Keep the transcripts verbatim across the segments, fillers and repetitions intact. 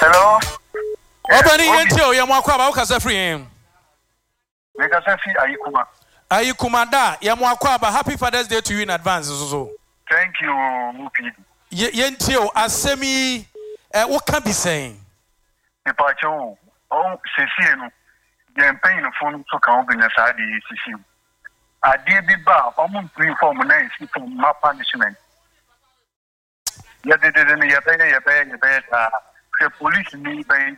Hello. Obani yentio ya mwakwa ba ukasa free him. Meka safi ayikuma. Ayikuma da ya mwakwa ba happy Father's Day to you in advance so. Thank you Mupi. Yentio asemi eh what can be saying? Ipacho o sesi enu. Dem pain phone to kan obi na sa di sisi. Ade bi ba omo free form na isi from ma punishment. Ya de de ne ya be ya be ya be ta the police ni be.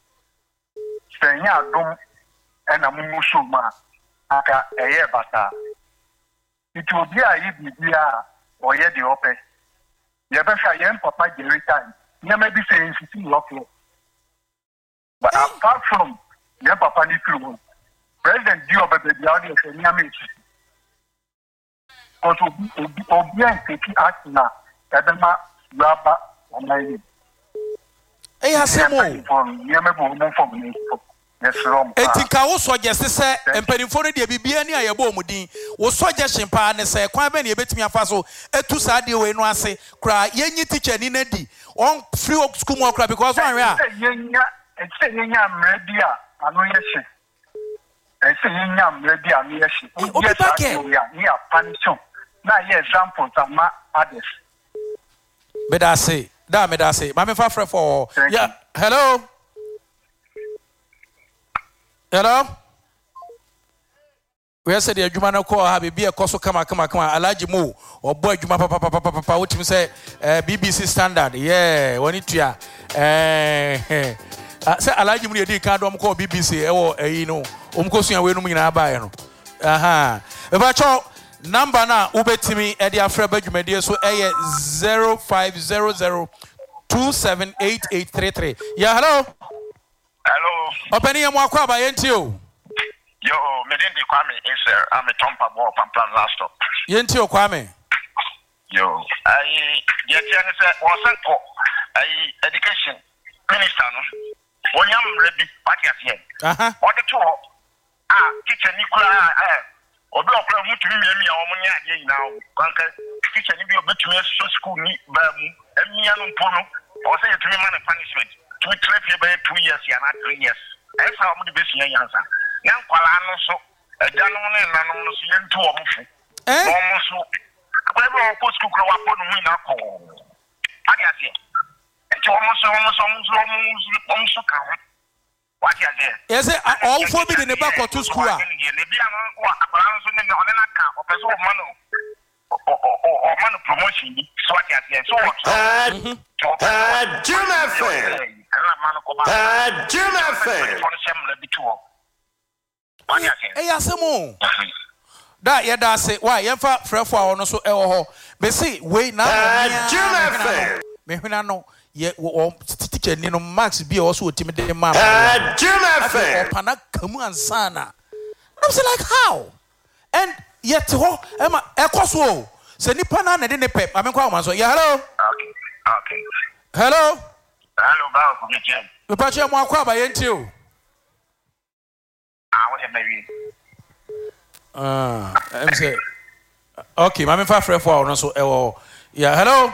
Senya dom ena mumu so ma aka eye bata. It will be a yibia or ye the open. Ya be sha yen papa Jerry time. Ya may be saying sisi lock. But apart from your papa ni through President Dio Baby Audio said Yami. Because Obian take act now, Adama Rabba or my Eh asemo from Yamabu from me. Yes, wrong. Etika wo so je se empanimfo no de bibia ni ayebo omudin wo so je himpa ne se kwan ba ne ebetimi afa so etu sa de we no ase kra yenyi teacher ni na di on free school mo kra because one we a yenya e say yenya mredia anu yeshi e say yenya mredia anu yeshi o be back here ni a panition na ye examples ama others me da say da me da say ma me fa frɛ for yeah hello hello we said the adwuma no call ha be be ekoso kama kama kama alaji mo obo adwuma papa papa papa wotimi say B B C standard yeah woni tua eh say alaji mo dey kan do mo call B B C e wo eyi no o mo kosua we no nyina ba ye no aha e ba cho number na ubetimi e dey afra badwumade so e zero five zero zero two seven eight eight three three yeah hello hello openi ya mwakwa ba yentio yo me den di Kwame Israel I'm a Tompa Ball Pamplan last stop yentio Kwame yo I get you say was ko I education minister no wonyam rebi party asie aha what the two ah teacher ni kura eh obi okura mutumi miami a omo nya ade nyina o kanka teacher ni bi obetumi so school ni ba mu emia no mpo no o say yetumi man punishment to trip here by two years ya na three years esa omo de besia yansa yan kwala no so edanom ne nanom no so yentu omo fu eh omo so akwa be o post school kura wa po no mu na ko ade asie enti omo so omo so omo so omo so ka ho what you say yes all for be the back to school ah ne bia no wa akwa no so ne ne one na ka o pese o ma no o o ma no promotion so what you say so what uh Juma fan uh Juma fan eh yasemo da ye da se why ye fa frefo a ono so e wo ho be see we na Juma fan me hwena no ye o teacher ni no max bi e wo so otimi de ma uh Juma fan pana kamu ansana I'm say like how and yet ho e ma e koso se nipa na na de ne pep ame kwa wo so yeah hello okay okay hello hello ba ko je me pa che mo akwa ba yenti o ah what am I ah I'm say okay mama fa frɛ for no so e wo yeah hello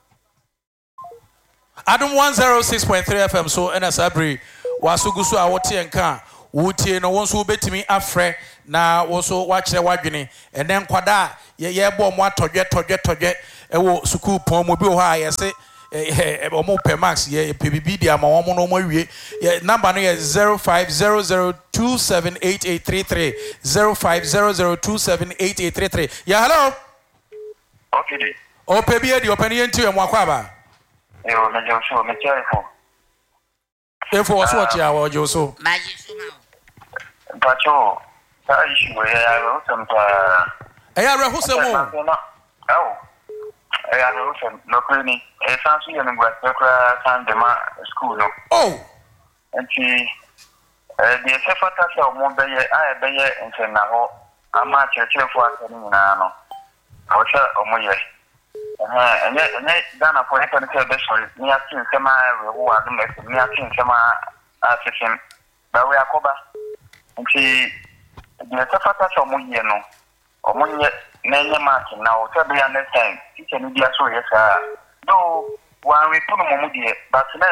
Adam one oh six point three F M so ena sabri wasugusu a wote enka wotie no won so betimi afrɛ na wo so wa kyerɛ wadwene enen kwada ye ye bo mo atodwe todwe todwe e wo school pon mo bi ho a yese eh omo per max ye P B B dia ma omo no mo awie ye number no ye zero five zero zero two seven eight eight three three zero five zero zero two seven eight eight three three yeah hello okay o pe bi e di open ye nti e mo akwa ba yo me jo so me chere fo e fo so chi a wo jo so ma ji so ma pacho ta issue ya ro sampa e ya rehu se mo oh e ya ro sam no kwini e san su ye ngwa sekra san de ma school no oh enti eh de se fata se o mo be ye a be ye nse na ho ama chere fo asani nyina no o se o mo ye eh ene ene dana for happen to be sorry ni atin se ma rewo adu me ni atin se ma asesem ba we akoba nti de se fata se o mo ye no o mo nye na nye ma na o se be understand teacher ni dia so yes ah do one we put mo mo die but na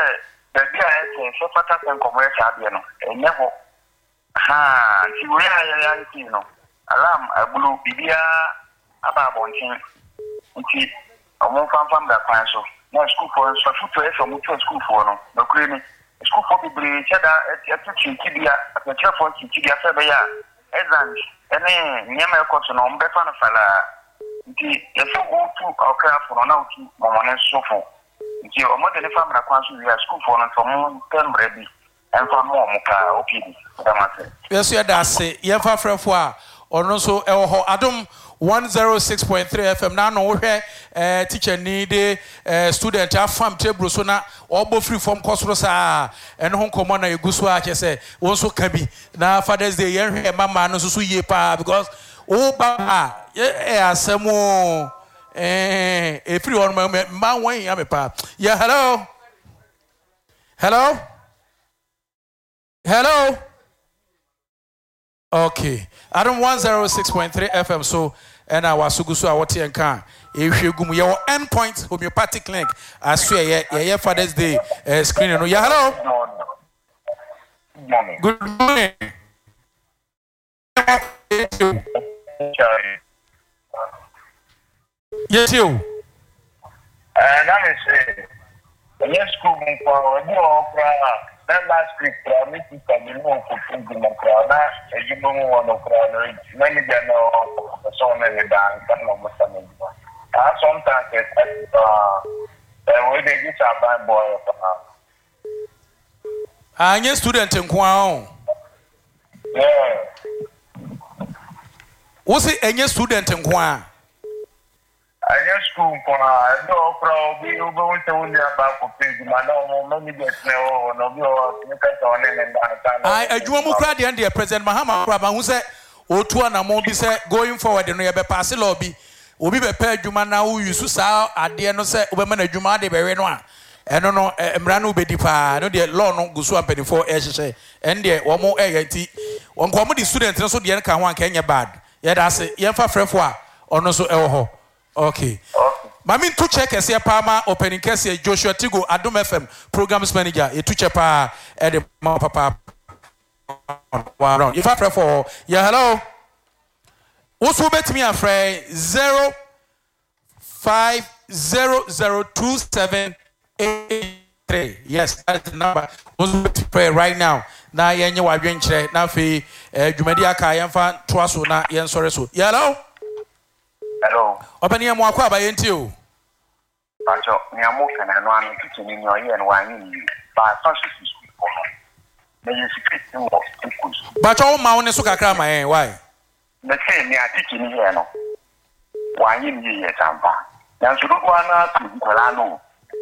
the dear is so fat and commercial, you know, and never. Ha, she will have you know. Alarm, a blue bibia about one thing. It's a more fun from the council. No school for us, for from mutual school for no, no creamy. School for people, each other at the Tibia, at the telephone, Tibia Sabaya, Ezan, and then Yama Cotton on Befana Fala. The so go to our craft for an out on so forth. If you are more than a family council, we are school for and for more term ready and for more Moka, okay. Yes, you are that's it. You have a friend for or also Adam one oh six point three F M. Now, no, uh, teacher need a student, a farm table, so now all both free from Cosrosa and home commander, you go so I say, also can be now Father's Day, yeah, Mamma, no, so ye pa because oh, Baba, yeah, some more. Eh, if you want my way, I'm a pa. Yeah, hello, hello, hello. Okay, I don't one zero six point three F M. So, and I was so good. So I want to can if you go your endpoint homeopathic clinic. I swear, yeah, yeah, yeah, Father's Day uh, screening. Yeah, hello. Good morning. Yes, you. And I say, yes, school for more that last week, I mean, you can be more for food in the crowd. As you know, one of the many general son and a dance, and no more something. I sometimes uh, when they get a bad boy. I'm a student in Kwao. Yeah. What's it? Any student in Kwao? I just school for a no probably you go to only about for things. Madam, many get no, no, no, on and I, I do want to cry the President Mahama Kraba who said, O two and a more be said, going forward, and we have a pass lobby. We be prepared, Juma now, you saw at the end of the women of Juma de Berenoa. And no, no, Mranu be depa, no, the law no go so up before S S A, and there one more A T. One comedy student, also the Yanka one Kenya bad. Yet I say, Yanfa Frefoa, or no so elho. Okay. Okay. Mami to check as your Palma opening case Joshua Tigo Adom F M programs manager. You to check pa at the papa. If I pray for yeah, hello. Also bet me a friend zero five zero zero two seven eight three. Yes, that's the number. Also bet pray right now. Na yenye wa dwenche na fi dwumadi aka yemfa toaso na yen sore so. Yeah, hello. Hello. Open your more by you. Pacho, ni amuka na no anu kitchen ni oye and wine ba fashion school for her. Me secret in what schools. But all ma one so kakra ma eh why? Me say me a kitchen here no. Wine ni ye tampa. Na so do na tu kola no.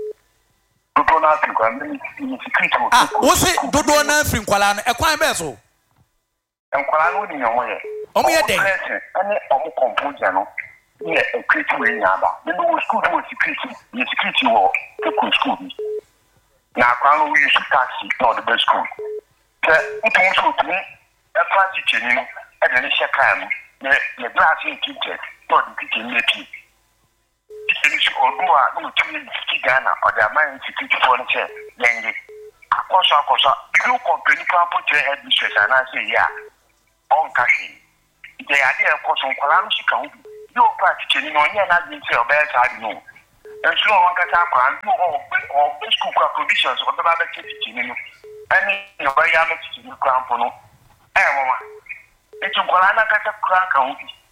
Do na tu kola ni secret. Ah, wo say do do na firi kwala no e kwan be so. En kwala no ni nyomo ye. Omo ye den. Ani omo composer no. Yeah, a creature in Yaba. You know, school was security. The security war, the school. Now, Crown, we used to taxi, not the best school. It also to me, a class teacher, you know, and then a shakam, the glass in teacher, not the kitchen making. It's or do I know to me, Ghana, or the man security furniture, Yangi. Of course, of course, you don't complain, you can't put your head mistress, and I say, yeah, on cashing. The idea, of course, on Kolan, she can be. You practice in one year, not being so bad, I know. And so one can talk on you or school provisions or the other kitchen. Any no very amateur to the crown for no. Eh, Mama. It's a Colana crack on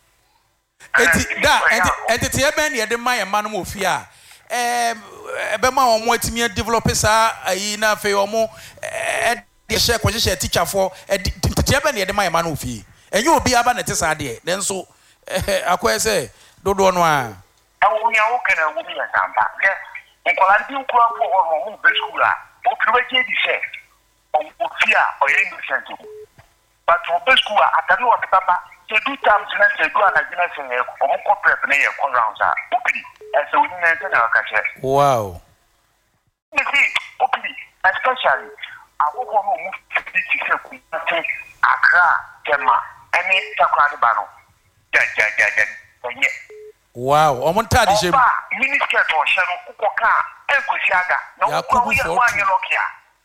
it. That and it's a man near the Maya Manumofia. Eh, Bema or more to me developers are in a fair or more at the share position teacher for a Japan near the Maya Manufi. And you will be about this idea. Then so. I say, don't know why. I will be walking a woman and Tampa. Yes, and Colantin Club or move the school. What you may say, on Fear or English center. But for the school, I tell you what, Papa, they do times and say, go and I didn't say, or corporate and a rounds are open as a woman and our catcher. Wow. You see, open, especially, I will move to Accra, Gemma, and it's a crowd battle. Wow, I'm on Taddy. Minister for Sharon Ukoka, Enkusiaga, no, we are one Yorokia.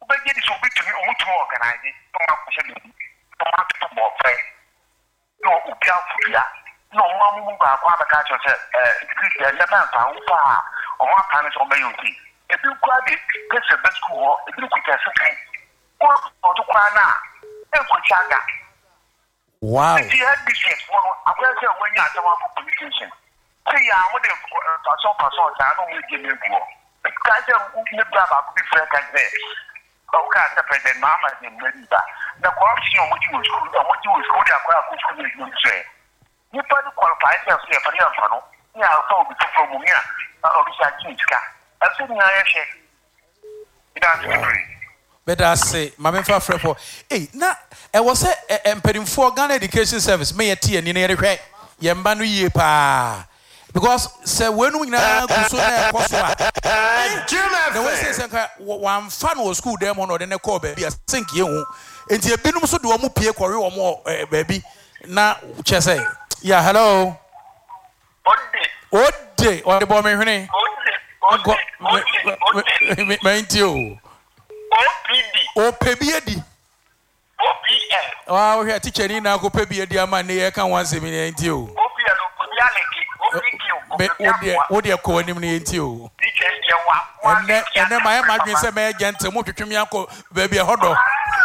but get this will be to me or to organize it. Don't have to say it. Don't have to more fair. No, Ubia Furia. No, Mamma, Father Catcher said, uh, the man found far or one time is on the U T. If you grab it, get the best school, if you could just say, or to Kwana, and Kuchaga. Wow. If you had this, well, I'm going to say when you have to communication. See, I'm with them for some person, I don't need to give you. The guys who live there are good friends like this. Okay, the president, Mama, and Linda. The corruption of what you was good, and what you was good, I'm going to say. You probably qualify yourself here for the other. Yeah, I'll talk to from here. I'll be saying, I said, I share. That's good. But I say, Mamma Fafrepo, eh, na, I was a empeding for Ghana Education Service, may a tea and in a crack, Yambanu ye pa. Because, sir, when we now go so there, the West one fan was school them on the call baby, I think you, and you have been also do a more peer quarry or more, baby. Now, Chessay, yeah, hello. What day? What the bomb, honey? Mind you. O pebiedi. O P L. Oh, we are teaching now go pebiedi amane can once a minute you. O P L o pebialeki. O dia ko anim ne enti o. And then and then my imagine say me gentle mo twetwem yanko baby e hodo.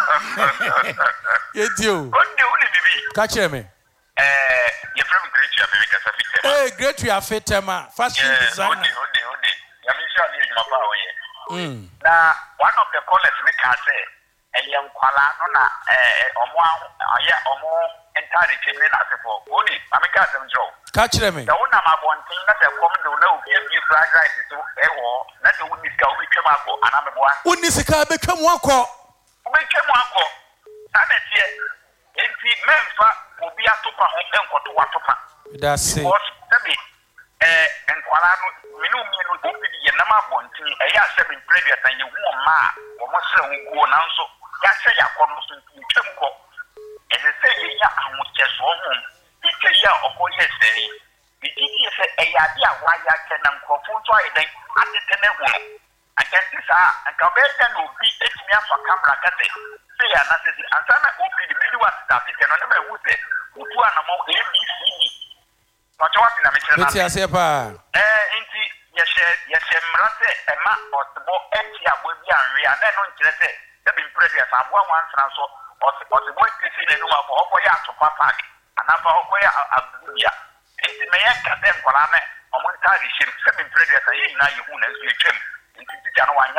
Enti o. O de o ne bibi. Ka kire me. Eh, you from great you America Safita. Eh, great you Safita ma. Fashion designer. O de o de o de. Ya mi sha ni ma pa o ye. Mm. Now, one of the callers make us say, a young Kuala, no, eh, or more, yeah, or more entirely chimney as for only, I make us some joke. Catch them. The one I'm one thing that a woman do know, give fried rice to a war, not the woman is going to come up for another one. Wouldn't this car become one call? Make him one call. And it's yet, if the men will be a super home and go to what to pack. That's it. Eh, and Kuala, we know me no do the number one thing, a year seven previous and you won ma, or must say we go now so. Ya say ya come to Chimco. As I say, ya, I would just home. It's a year of four years. The D D S a idea why I can uncle for try then at the tenant. I can see, sir, and Cabezan will be eight years for camera. Say, and that is the answer. I hope the middle was that it can never would say, who are among A B C. What you want in a mission? It's a sepa. Eh, inti, yes, yes, Mrate, and Ma, or the boy, empty up with you, and we are not interested. They've been previous. I'm one one transfer, or the boy kissing a number for Okoya to Papa, and I'm for Okoya Abuja. It's the mayor, Captain Colame, or one time, seven previous, and you know you won't as you came. It's January.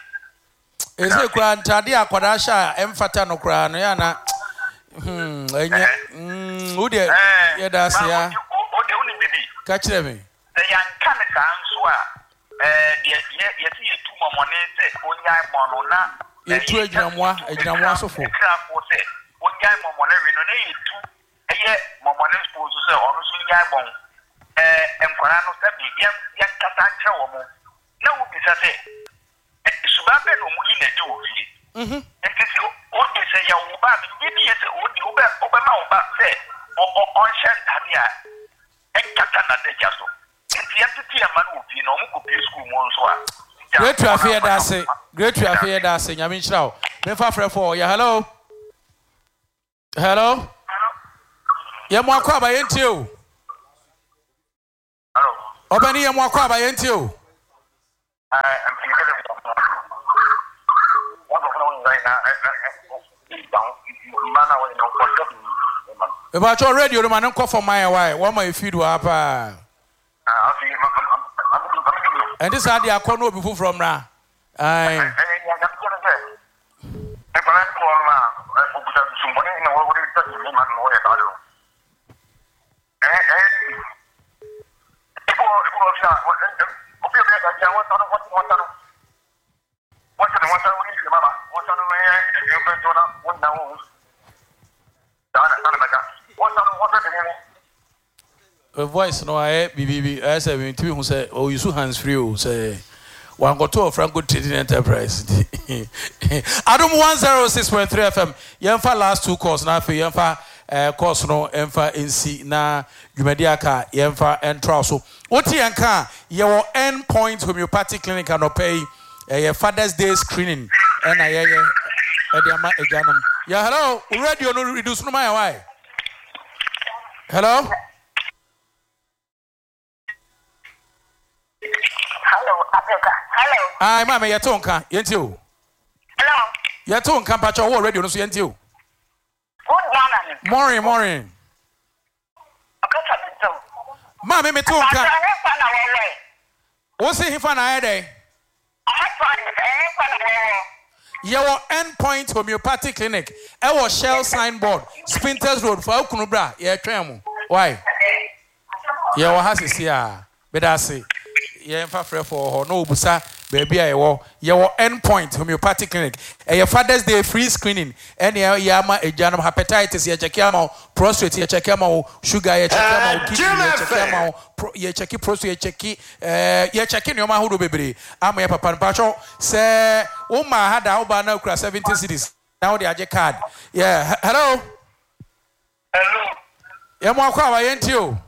Is it Grand Tadia Kodasha, Emfatano Craniana? Hmm, who did? Yeah, that's yeah. Catch me. The young Canada answer. Eh, yes, yes, yes, two more money, Onya Monona. You two a jamwa, a jamwa so full. Onya Monona, we don't need two. A year, Momona supposed to say, honestly, Yabon. Eh, and Corano said, young young Catancha woman. No, it's a say. Subabe no Muina do. Hm. And this is what they say, Yahuba, maybe it's a wood, Obama, but say, or on Shantamia. Great to affair that's it. Great to affair that's it. I mean, now, never for you. Hello, hello. Yeah, more crab I ain't you. Hello. Open here, more crab I ain't you. About your radio, the man don't call for my wife. What my feed up? And this idea I can't know before from now. I. A voice no I B B B I said to who say oh you so hands free say one got to Franco Trading Enterprise. Adam one oh six point three F M. Yemfa last two calls na fe yemfa eh course no emfa N C na Dwumadiaka yemfa entra so. Oti enka ye wo end point homeopathic clinic and pay eh Father's Day screening and I hear Ediama Ejanum. Yeah, hello. Radio no reduce no my why. Hello? Hello, Africa. Hello. Ai mama yetonka, yentio. Hello. Yetonka pacho wo radio no so yentio. Good Morning, morning. morning. Okay, so. Mama me tonka. I have fun away. What's it hifa na ede? I have fun. I have fun away. Your endpoint homeopathic clinic. Ewo Shell signboard. Spinters Road for Okunubra. Yeah, twem. Why? Yeah, what has it here? Bedasi. Yeah, in fact, for no busa, baby, I will. Your endpoint homeopathic clinic. And your Father's Day free screening. And your yama a janum hepatitis, your check yama, prostate, your check yama, sugar, your check yama, kidney, your check yama, your checky prostate, your checky, uh, your checking your mahudo baby. I'm a papa pacho. Say, oh, my had a over now cross seventy cities. Now the Aja card. Yeah, hello. Hello. Yeah, more crowd, I ain't you.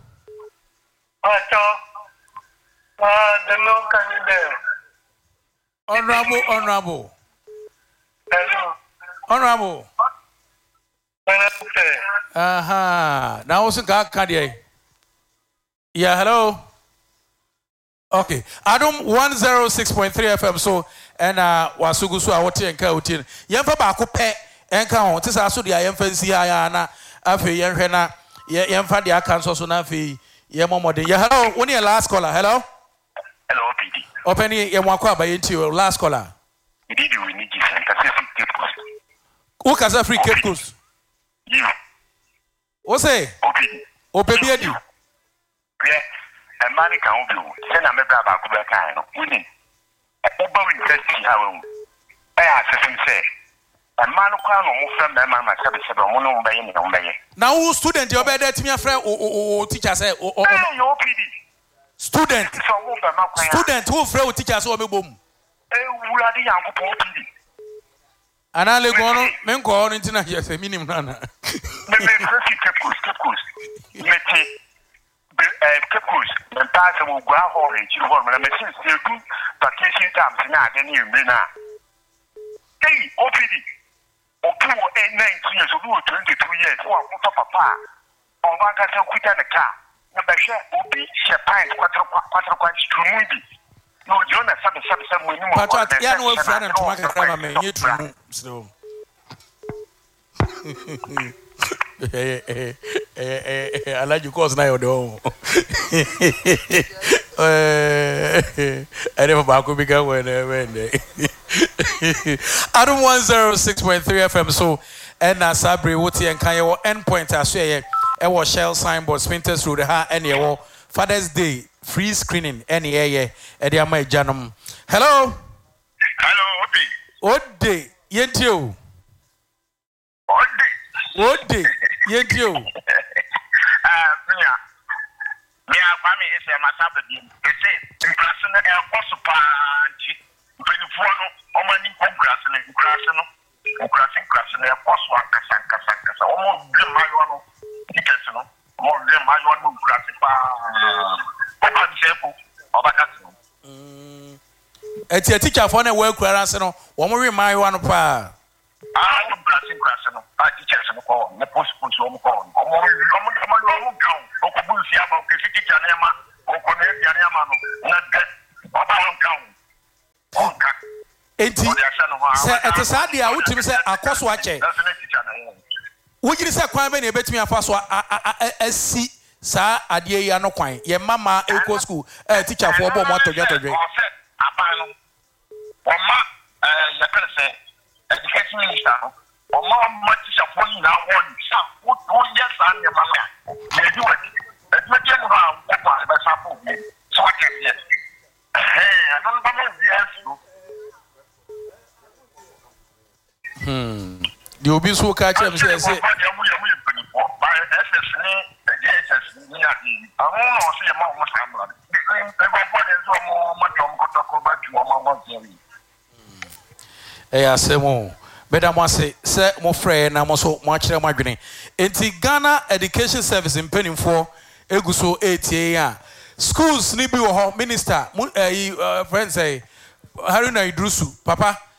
Uh, the local there. Honorable, honorable. Hello. Honorable. Hello. Aha. Now also got Kadia. Yeah, hello. Okay. Adam one oh six point three F M so and uh wasugu so awoti enka otin. Yemfa ba ko pe enka ho. Tisa so dia yemfa nsi aya na afi yenhwe na yemfa dia kan so so na afi yemomode. Yeah, hello. Woni your last caller. Hello. Hello, P D. Open ye mwakwa ba yenti last caller. Did you need this and Cape Coast? Who kasa free Cape Coast? You. What say? Okay. Open be edi. Yeah. A man can do. Send a member about Kubaka. Winning. Oba university how I ask him say. A man who can move from the man myself is a mono by any number. Now who student you better to me a friend or teacher say or Hey, you P D. student student who friend teacher so be bom. Eh, we are the young people P D. Ana le go no men ko no ntina yes minim na na. Me me fresh Cape Coast, Cape Coast. Me te eh Cape Coast. Me pass mo gwa ho re chi ho me me sin se du vacation time na ade ni mi na. Hey, O P D. Opu o nineteen years old, twenty-two years. Wa ko papa. On va ka se kuta na car. Na ba hwe obi hye pint kwatro kwatro kwatro tumu bi. No Jonah sabe sabe sabe mo ni mo. Patrat ya no afra na tuma kakra ma me nye tumu. So. Eh eh eh eh alaji course na yo do. Eh I never ba ko bi ga when when. Adam one oh six point three F M so and na Sabri woti en kan ye endpoint aso ye e wo Shell signboard Spinters Road ha and ye wo Father's Day free screening any ye e dey ama janom. Hello. Hello, Obi. Ode yentio. Ode. Ode yentio. Ah, mia. Mia kwame ese masabe bi. Ese impression e koso pa anti. Benifo no omani congress ne congress no. Congress congress ne koso akasa akasa akasa. Omo bi mayo no. Ticket no. Omo bi mayo no congress pa. Oba nsepo. Oba kaso. Mm. Eti a teacher for na we kura ranse no. Wo mo we mayo no pa. Ah, congress congress no. Ah, teachers no ko. Ne post post omo ko. Omo omo omo omo gaun. Okubu sia ba ke teacher na ma. Okone ya na ma no. Na de. Oba on gaun. Enti se ete sa dia wutimi se akoso ache wugiri se kwan be na ebetimi afa so asi sa ade yi ano kwan ye mama eco school eh teacher for obo mo atodwe atodwe aban no oma eh ya kan se education minister no oma ma teacher for ni na won sa wo yes and ya mama ye di wati education no ha ko ba sa po bi so ake yes eh adan ba mo yes Hmm. The obi so ka chem say say Eh asemo beda mo say say mo frɛ na mo so mo akyerɛ mo adwene enti Ghana Education Service mpanimfo eguso etie a schools ni bi wo ho minister eh friend say Haruna Idrusu papa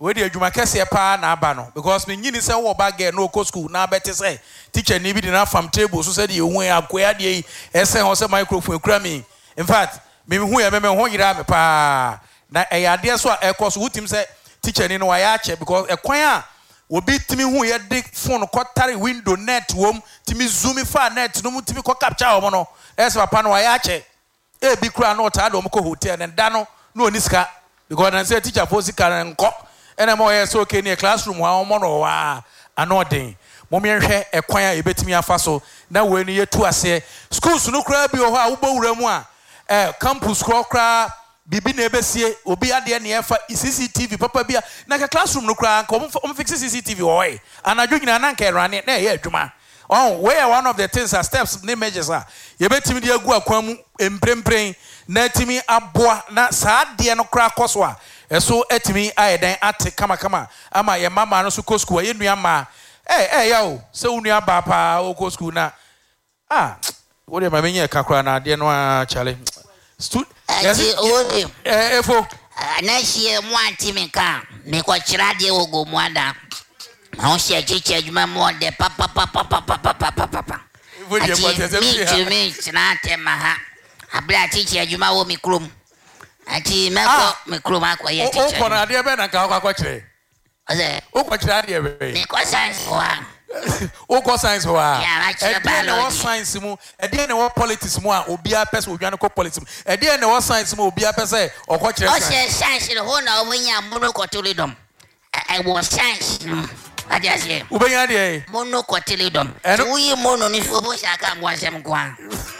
we dey adwuma kese pa na aba no because me nyini se wo ba girl no ko school na beti say teacher ni bi di na fam table so say dey hu akoya dey ese ho say microphone kura me in fact me hu ya me me ho yira me pa na e ya de so e ko so wutim say teacher ni no wa ya che because e kwan a obi timi hu ye de phone ko tare window net wom timi zoom fa net no mu timi ko capture wo no ese papa no wa ya che e bi kura no ta do mo ko hotel ne da no no oniska because na say teacher for sika nko ena mo ye so okay ne classroom wa mo no wa anoden mo me hwe ekwan a ebetimi afa so na we ni yetu ase schools no kura bi o ho a wo bawura mu a eh campus kura kura bibi na ebesie obi ade na efa C C T V papa bia na ka classroom no kura nko mo fix C C T V wo e anadwo nyina na nka rane na ye adwuma oh we are one of the things are steps ne measures are ye betimi de agu akwan mu emprempren na timi aboa na saa de no kura koso a eso etimi ayedan ate kama kama ama ye mama no so ko school ye nua ma eh eh ya o se unua ba pa o ko school na ah wo de ma menye kakra na de no a chale stu yes eh efo na hie mu antimi ka me ko kira de ogo mu ada ma o hie chiche adwuma mu de papa papa papa papa papa wo de ko tese mi tu mi na tema ha abla chiche adwuma wo mi krom ati meko mi krom akwa chiche o ko na de be na ka akwa kire aze o ko kira de be me ko science wa o ko science wa yeah e de na science mu e de na politics mu a obi a pese odwan ko politics e de na science mu obi a pese o ko kire science o se science ho na o nya mono ko tolidom I was science ajase ubenya de mono ko tolidom so yi mono ni so bo shaka ngwa sem kwa